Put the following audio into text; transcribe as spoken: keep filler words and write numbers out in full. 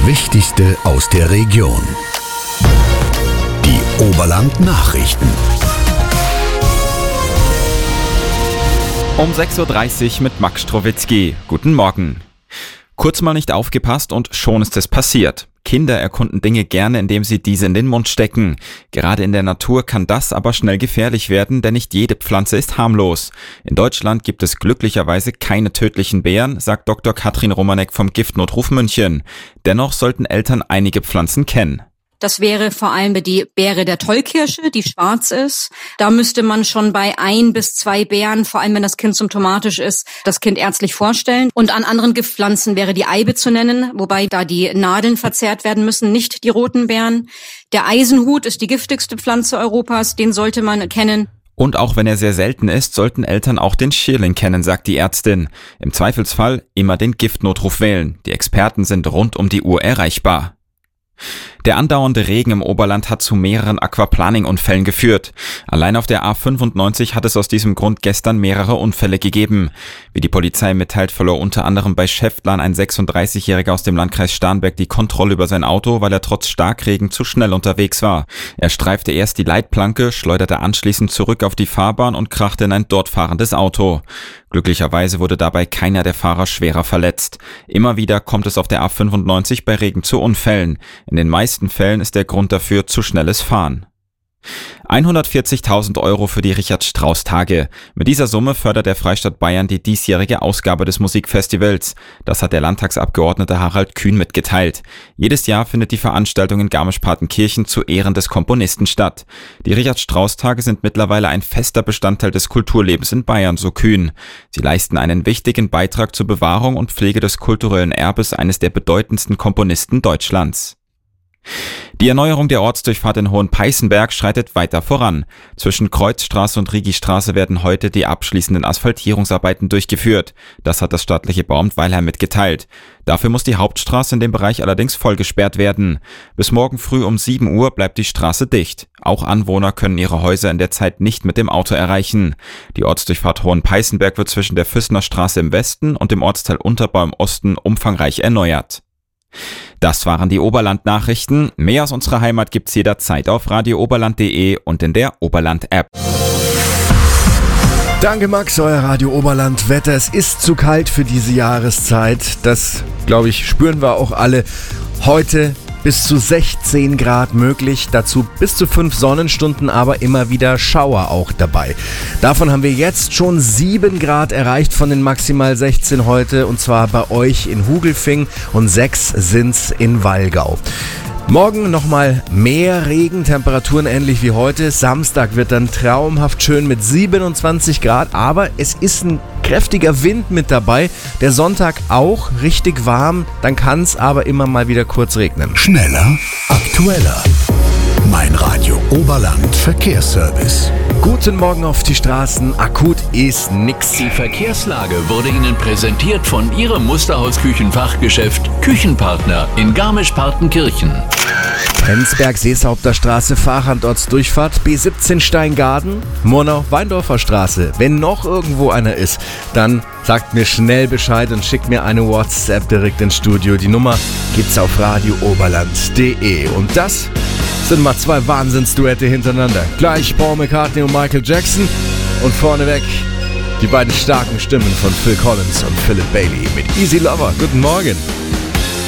Wichtigste aus der Region. Die Oberland-Nachrichten. Um sechs Uhr dreißig mit Max Strowitzki. Guten Morgen. Kurz mal nicht aufgepasst und schon ist es passiert. Kinder erkunden Dinge gerne, indem sie diese in den Mund stecken. Gerade in der Natur kann das aber schnell gefährlich werden, denn nicht jede Pflanze ist harmlos. In Deutschland gibt es glücklicherweise keine tödlichen Beeren, sagt Doktor Katrin Romanek vom Giftnotruf München. Dennoch sollten Eltern einige Pflanzen kennen. Das wäre vor allem die Beere der Tollkirsche, die schwarz ist. Da müsste man schon bei ein bis zwei Beeren, vor allem wenn das Kind symptomatisch ist, das Kind ärztlich vorstellen. Und an anderen Giftpflanzen wäre die Eibe zu nennen, wobei da die Nadeln verzehrt werden müssen, nicht die roten Beeren. Der Eisenhut ist die giftigste Pflanze Europas, den sollte man kennen. Und auch wenn er sehr selten ist, sollten Eltern auch den Schierling kennen, sagt die Ärztin. Im Zweifelsfall immer den Giftnotruf wählen. Die Experten sind rund um die Uhr erreichbar. Der andauernde Regen im Oberland hat zu mehreren Aquaplaning-Unfällen geführt. Allein auf der A fünfundneunzig hat es aus diesem Grund gestern mehrere Unfälle gegeben. Wie die Polizei mitteilt, verlor unter anderem bei Schäftlern ein sechsunddreißigjähriger aus dem Landkreis Starnberg die Kontrolle über sein Auto, weil er trotz Starkregen zu schnell unterwegs war. Er streifte erst die Leitplanke, schleuderte anschließend zurück auf die Fahrbahn und krachte in ein dort fahrendes Auto. Glücklicherweise wurde dabei keiner der Fahrer schwerer verletzt. Immer wieder kommt es auf der A fünfundneunzig bei Regen zu Unfällen. In den meisten Fällen ist der Grund dafür zu schnelles Fahren. hundertvierzigtausend Euro für die Richard-Strauss-Tage. Mit dieser Summe fördert der Freistaat Bayern die diesjährige Ausgabe des Musikfestivals. Das hat der Landtagsabgeordnete Harald Kühn mitgeteilt. Jedes Jahr findet die Veranstaltung in Garmisch-Partenkirchen zu Ehren des Komponisten statt. Die Richard-Strauss-Tage sind mittlerweile ein fester Bestandteil des Kulturlebens in Bayern, so Kühn. Sie leisten einen wichtigen Beitrag zur Bewahrung und Pflege des kulturellen Erbes eines der bedeutendsten Komponisten Deutschlands. Die Erneuerung der Ortsdurchfahrt in Hohenpeißenberg schreitet weiter voran. Zwischen Kreuzstraße und Rigistraße werden heute die abschließenden Asphaltierungsarbeiten durchgeführt. Das hat das staatliche Bauamt Weilheim mitgeteilt. Dafür muss die Hauptstraße in dem Bereich allerdings voll gesperrt werden. Bis morgen früh um sieben Uhr bleibt die Straße dicht. Auch Anwohner können ihre Häuser in der Zeit nicht mit dem Auto erreichen. Die Ortsdurchfahrt Hohenpeißenberg wird zwischen der Füssner Straße im Westen und dem Ortsteil Unterbau im Osten umfangreich erneuert. Das waren die Oberland-Nachrichten. Mehr aus unserer Heimat gibt's jederzeit auf radio oberland punkt de und in der Oberland-App. Danke Max, euer Radio Oberland Wetter. Es ist zu kalt für diese Jahreszeit. Das, glaube ich, spüren wir auch alle. Heute bis zu sechzehn Grad möglich, dazu bis zu fünf Sonnenstunden, aber immer wieder Schauer auch dabei. Davon haben wir jetzt schon sieben Grad erreicht von den maximal sechzehn heute, und zwar bei euch in Hugelfing, und sechs sind's in Wallgau. Morgen nochmal mehr Regen, Temperaturen ähnlich wie heute. Samstag wird dann traumhaft schön mit siebenundzwanzig Grad, aber es ist ein kräftiger Wind mit dabei. Der Sonntag auch richtig warm, dann kann es aber immer mal wieder kurz regnen. Schneller, aktueller. Mein Radio Oberland Verkehrsservice. Guten Morgen auf die Straßen. Akut ist nix. Die Verkehrslage wurde Ihnen präsentiert von Ihrem Musterhaus-Küchenfachgeschäft Küchenpartner in Garmisch-Partenkirchen. Penzberg, Seeshaupter Straße, Fahrradortsdurchfahrt, B siebzehn Steingaden, Murnau-Weindorfer Straße. Wenn noch irgendwo einer ist, dann sagt mir schnell Bescheid und schickt mir eine WhatsApp direkt ins Studio. Die Nummer gibt's auf radio oberland punkt de. Und das sind mal zwei Wahnsinnsduette hintereinander. Gleich Paul McCartney und Michael Jackson und vorneweg die beiden starken Stimmen von Phil Collins und Philip Bailey mit Easy Lover. Guten Morgen.